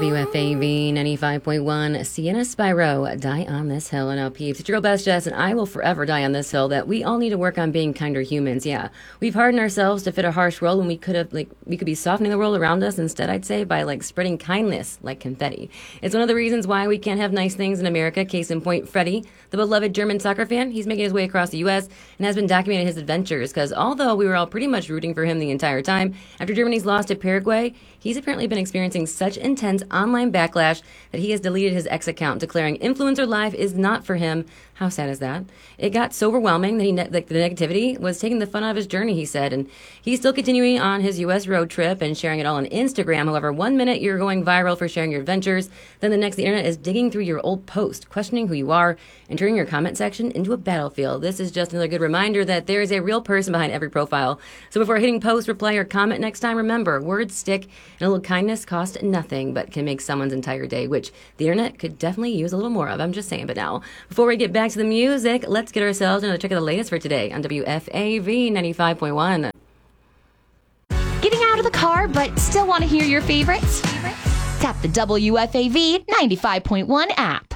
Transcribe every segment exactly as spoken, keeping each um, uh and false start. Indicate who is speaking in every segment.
Speaker 1: W F A V ninety-five point one, Sienna Spyro, Die on This Hill. And now, peeps, it's your girl Best Jess, and I will forever die on this hill that we all need to work on being kinder humans. Yeah, we've hardened ourselves to fit a harsh world when we could have, like, we could be softening the world around us instead, I'd say, by, like, spreading kindness like confetti. It's one of the reasons why we can't have nice things in America. Case in point, Freddie, the beloved German soccer fan. He's making his way across the U S and has been documenting his adventures, because although we were all pretty much rooting for him the entire time, after Germany's loss to Paraguay, he's apparently been experiencing such intense online backlash that he has deleted his X account, declaring influencer life is not for him. How sad is that? It got so overwhelming that he ne- like the negativity was taking the fun out of his journey, he said, and he's still continuing on his U S road trip and sharing it all on Instagram. However, one minute you're going viral for sharing your adventures, then the next the internet is digging through your old post, questioning who you are, and turning your comment section into a battlefield. This is just another good reminder that there is a real person behind every profile. So before hitting post, reply, or comment next time, remember, words stick, and a little kindness costs nothing but can make someone's entire day, which the internet could definitely use a little more of. I'm just saying. But now, before we get back to the music, let's get ourselves another check of the latest for today on W F A V ninety-five point one.
Speaker 2: Getting out of the car but still want to hear your favorites? Tap the W F A V ninety-five point one app.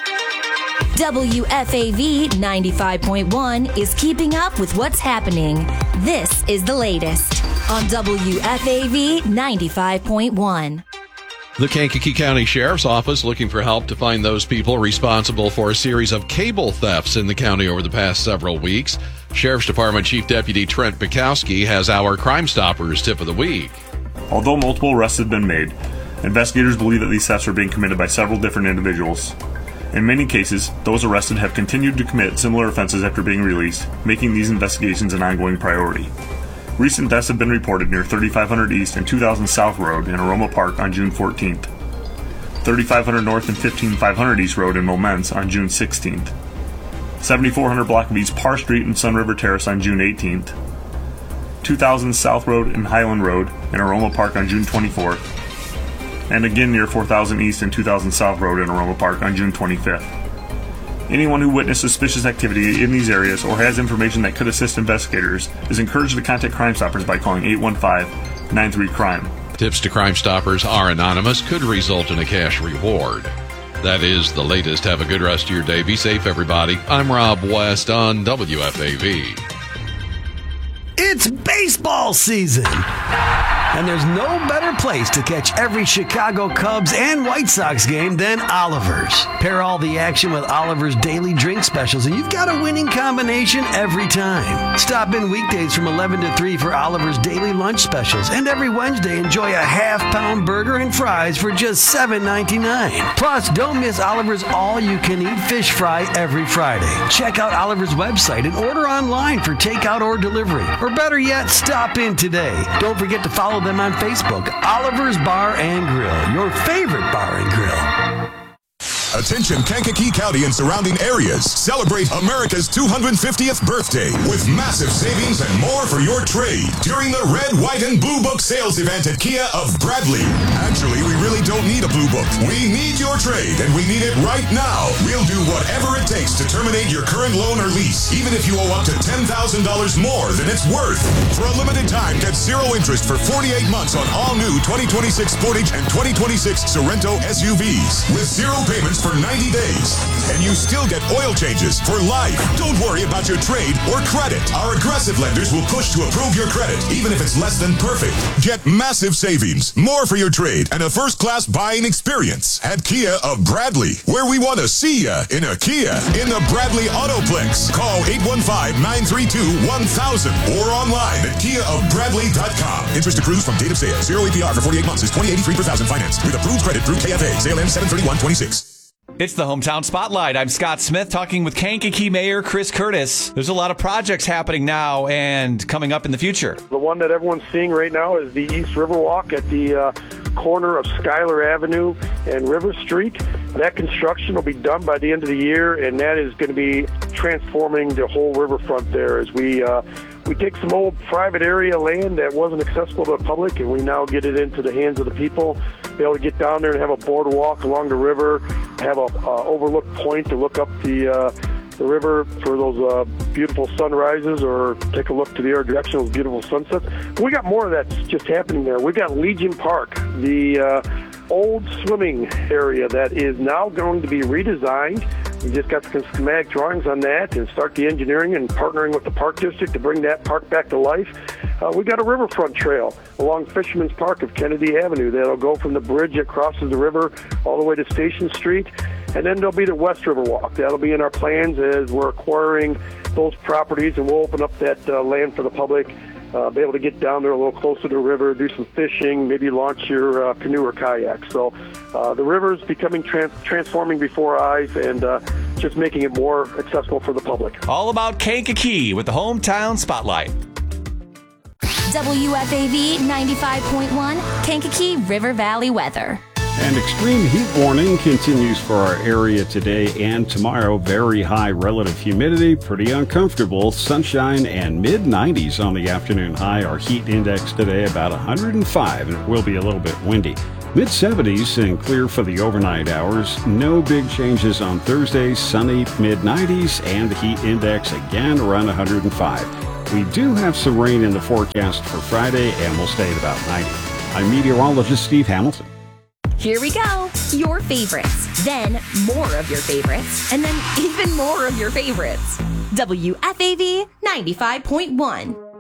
Speaker 3: W F A V ninety-five point one is keeping up with what's happening. This is the latest on W F A V ninety-five point one.
Speaker 4: The Kankakee County Sheriff's Office looking for help to find those people responsible for a series of cable thefts in the county over the past several weeks. Sheriff's Department Chief Deputy Trent Bukowski has our Crime Stoppers tip of the week.
Speaker 5: Although multiple arrests have been made, investigators believe that these thefts are being committed by several different individuals. In many cases, those arrested have continued to commit similar offenses after being released, making these investigations an ongoing priority. Recent thefts have been reported near thirty-five hundred East and two thousand South Road in Aroma Park on June fourteenth, thirty-five hundred North and fifteen five hundred East Road in Momence on June sixteenth, seventy-four hundred block of East Parr Street and Sun River Terrace on June eighteenth, two thousand South Road and Highland Road in Aroma Park on June twenty-fourth, and again near four thousand East and two thousand South Road in Aroma Park on June twenty-fifth. Anyone who witnessed suspicious activity in these areas or has information that could assist investigators is encouraged to contact Crime Stoppers by calling eight one five, nine three, crime.
Speaker 4: Tips to Crime Stoppers are anonymous, could result in a cash reward. That is the latest. Have a good rest of your day. Be safe, everybody. I'm Rob West on W F A V.
Speaker 6: It's baseball season, and there's no better place to catch every Chicago Cubs and White Sox game than Oliver's. Pair all the action with Oliver's daily drink specials, and you've got a winning combination every time. Stop in weekdays from eleven to three for Oliver's daily lunch specials, and every Wednesday enjoy a half-pound burger and fries for just seven ninety-nine. Plus, don't miss Oliver's all-you-can-eat fish fry every Friday. Check out Oliver's website and order online for takeout or delivery. Or better yet, stop in today. Don't forget to follow them on Facebook, Oliver's Bar and Grill, your favorite bar and grill.
Speaker 7: Attention Kankakee County and surrounding areas. Celebrate America's two hundred fiftieth birthday with massive savings and more for your trade during the Red, White, and Blue Book sales event at Kia of Bradley. Actually, we really don't need a Blue Book. We need your trade, and we need it right now. We'll do whatever it takes to terminate your current loan or lease, even if you owe up to ten thousand dollars more than it's worth. For a limited time, get zero interest for forty-eight months on all new twenty twenty-six Sportage and twenty twenty-six Sorento S U Vs with zero payments for ninety days. And you still get oil changes for life. Don't worry about your trade or credit. Our aggressive lenders will push to approve your credit, even if it's less than perfect. Get massive savings, more for your trade, and a first-class buying experience at Kia of Bradley, where we want to see ya in a Kia in the Bradley Autoplex. Call eight one five, nine three two, one thousand or online at kia of bradley dot com. Interest accrues from date of sale. Zero A P R for forty-eight months is twenty eighty-three per thousand finance with approved credit through K F A. Sale ends seven thirty-one twenty-six.
Speaker 8: It's the Hometown Spotlight. I'm Scott Smith talking with Kankakee Mayor Chris Curtis. There's a lot of projects happening now and coming up in the future.
Speaker 9: The one that everyone's seeing right now is the East Riverwalk at the uh, corner of Schuyler Avenue and River Street. That construction will be done by the end of the year, and that is going to be transforming the whole riverfront there as we uh, we take some old private area land that wasn't accessible to the public, and we now get it into the hands of the people, be able to get down there and have a boardwalk along the river, have a uh, overlook point to look up the uh, the river for those uh, beautiful sunrises, or take a look to the other direction, those beautiful sunsets. We got more of that just happening there. We got Legion Park, the uh, old swimming area that is now going to be redesigned. We just got some schematic drawings on that and start the engineering and partnering with the Park District to bring that park back to life. Uh, we got a riverfront trail along Fisherman's Park of Kennedy Avenue that'll go from the bridge that crosses the river all the way to Station Street. And then there'll be the West River Walk. That'll be in our plans as we're acquiring those properties, and we'll open up that uh, land for the public, uh, be able to get down there a little closer to the river, do some fishing, maybe launch your uh, canoe or kayak. So uh, the river is becoming trans- transforming before our eyes, and uh, just making it more accessible for the public.
Speaker 8: All about Kankakee with the Hometown Spotlight.
Speaker 3: W F A V ninety-five point one, Kankakee River Valley weather.
Speaker 10: An extreme heat warning continues for our area today and tomorrow. Very high relative humidity, pretty uncomfortable. Sunshine and mid nineties on the afternoon high. Our heat index today about one hundred five, and it will be a little bit windy. mid seventies and clear for the overnight hours. No big changes on Thursday. Sunny mid nineties, and the heat index again around one hundred five. We do have some rain in the forecast for Friday, and we'll stay at about ninety. I'm meteorologist Steve Hamilton.
Speaker 2: Here we go. Your favorites. Then more of your favorites. And then even more of your favorites. W F A V ninety-five point one.